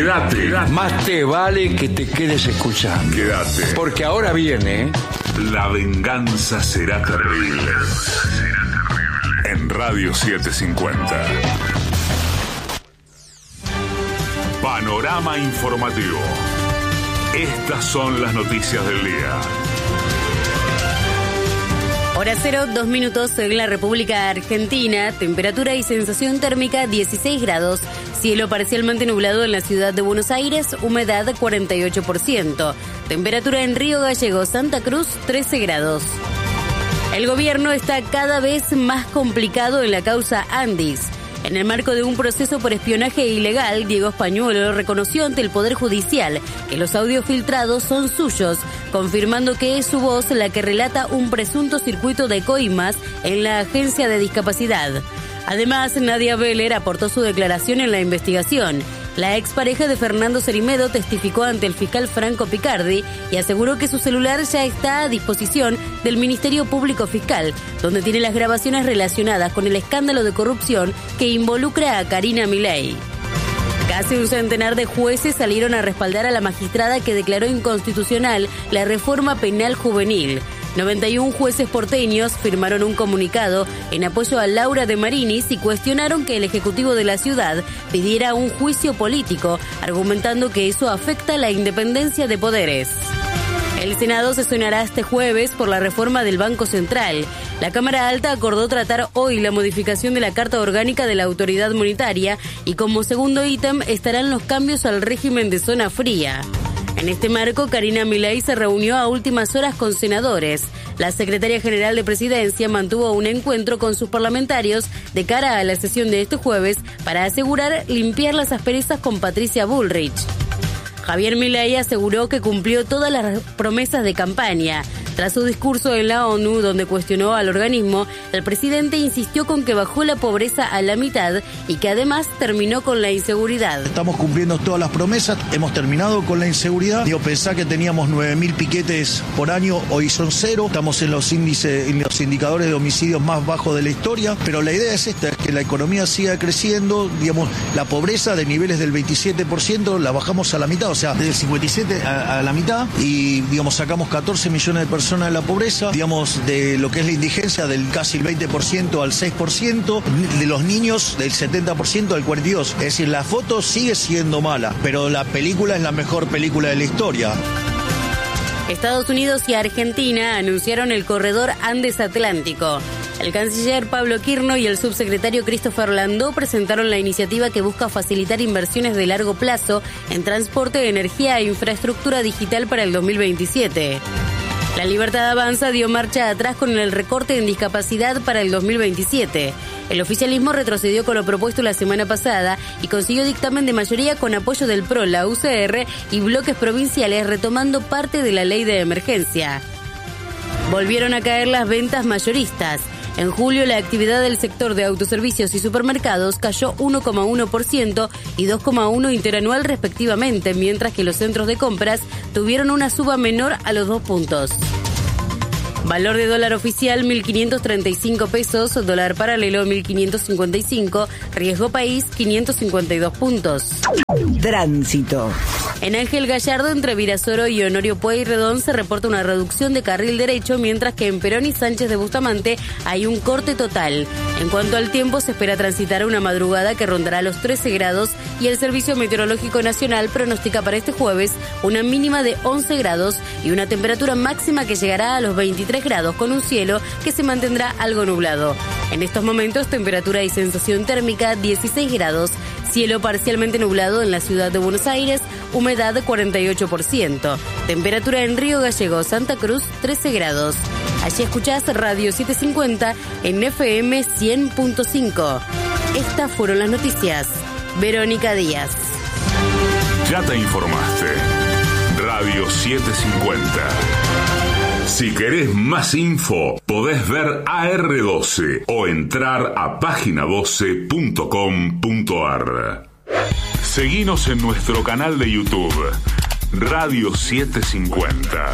Quédate. Más te vale que te quedes escuchando. Quédate. Porque ahora viene... La venganza será terrible. En Radio 750. Panorama informativo. Estas son las noticias del día. Hora 0, 2 minutos en la República Argentina. Temperatura y sensación térmica 16 grados. Cielo parcialmente nublado en la ciudad de Buenos Aires. Humedad 48%. Temperatura en Río Gallegos, Santa Cruz 13 grados. El gobierno está cada vez más complicado en la causa Andis. En el marco de un proceso por espionaje ilegal, Diego Españuelo reconoció ante el Poder Judicial que los audios filtrados son suyos, confirmando que es su voz la que relata un presunto circuito de coimas en la Agencia de Discapacidad. Además, Nadia Beller aportó su declaración en la investigación. La expareja de Fernando Cerimedo testificó ante el fiscal Franco Picardi y aseguró que su celular ya está a disposición del Ministerio Público Fiscal, donde tiene las grabaciones relacionadas con el escándalo de corrupción que involucra a Karina Milei. Casi un centenar de jueces salieron a respaldar a la magistrada que declaró inconstitucional la reforma penal juvenil. 91 jueces porteños firmaron un comunicado en apoyo a Laura de Marinis y cuestionaron que el Ejecutivo de la ciudad pidiera un juicio político, argumentando que eso afecta la independencia de poderes. El Senado sesionará este jueves por la reforma del Banco Central. La Cámara Alta acordó tratar hoy la modificación de la Carta Orgánica de la Autoridad Monetaria y como segundo ítem estarán los cambios al régimen de zona fría. En este marco, Karina Milei se reunió a últimas horas con senadores. La secretaria general de Presidencia mantuvo un encuentro con sus parlamentarios de cara a la sesión de este jueves para asegurar limpiar las asperezas con Patricia Bullrich. Javier Milei aseguró que cumplió todas las promesas de campaña. Tras su discurso en la ONU, donde cuestionó al organismo, el presidente insistió con que bajó la pobreza a la mitad y que además terminó con la inseguridad. Estamos cumpliendo todas las promesas, hemos terminado con la inseguridad. Pensá que teníamos 9.000 piquetes por año, hoy son 0. Estamos en los indicadores de homicidios más bajos de la historia, pero la idea es esta, es que la economía siga creciendo, la pobreza de niveles del 27% la bajamos a la mitad, o sea, del 57% a la mitad, y sacamos 14 millones de personas de la pobreza, de lo que es la indigencia del casi el 20% al 6%, de los niños del 70% al 42%. Es decir, la foto sigue siendo mala, pero la película es la mejor película de la historia. Estados Unidos y Argentina anunciaron el corredor Andes Atlántico. El canciller Pablo Quirno y el subsecretario Christopher Landó presentaron la iniciativa que busca facilitar inversiones de largo plazo en transporte, energía e infraestructura digital para el 2027. La Libertad Avanza dio marcha atrás con el recorte en discapacidad para el 2027. El oficialismo retrocedió con lo propuesto la semana pasada y consiguió dictamen de mayoría con apoyo del PRO, la UCR y bloques provinciales, retomando parte de la ley de emergencia. Volvieron a caer las ventas mayoristas. En julio, la actividad del sector de autoservicios y supermercados cayó 1,1% y 2,1% interanual respectivamente, mientras que los centros de compras tuvieron una suba menor a los 2 puntos. Valor de dólar oficial 1.535 pesos, dólar paralelo 1.555, riesgo país 552 puntos. Tránsito. En Ángel Gallardo, entre Virasoro y Honorio Pueyrredón, se reporta una reducción de carril derecho, mientras que en Perón y Sánchez de Bustamante hay un corte total. En cuanto al tiempo, se espera transitar una madrugada que rondará los 13 grados y el Servicio Meteorológico Nacional pronostica para este jueves una mínima de 11 grados y una temperatura máxima que llegará a los 23 grados con un cielo que se mantendrá algo nublado. En estos momentos, temperatura y sensación térmica 16 grados, cielo parcialmente nublado en la ciudad de Buenos Aires, humedad 48%, temperatura en Río Gallegos, Santa Cruz 13 grados. Allí escuchás Radio 750 en FM 100.5. Estas fueron las noticias. Verónica Díaz. Ya te informaste. Radio 750. Si querés más info, podés ver AR12 o entrar a página12.com.ar. Seguinos en nuestro canal de YouTube, Radio 750.